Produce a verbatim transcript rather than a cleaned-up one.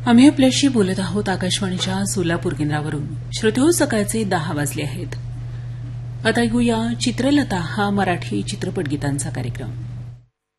आम्ही आपल्याशी बोलत आहोत आकाशवाणीच्या सोलापूर केंद्रावरून. श्रोतेहो, सकाळचे दहा वाजले आहेत. आता ऐकूया चित्रलता हा मराठी चित्रपट गीतांचा कार्यक्रम.